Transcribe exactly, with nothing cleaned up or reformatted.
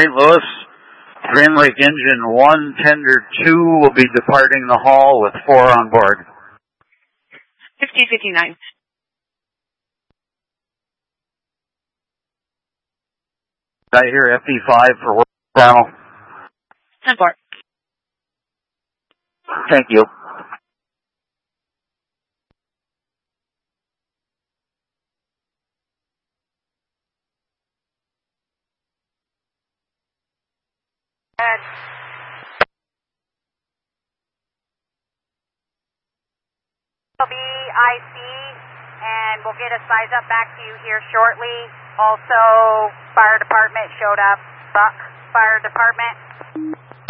Saint Louis, Green Lake Engine one, Tender two will be departing the hall with four on board. fifty fifty-nine. I hear F E five for work panel. ten four. Thank you. It'll be I C, and we'll get a size up back to you here shortly. Also, fire department showed up. Buck Fire Department.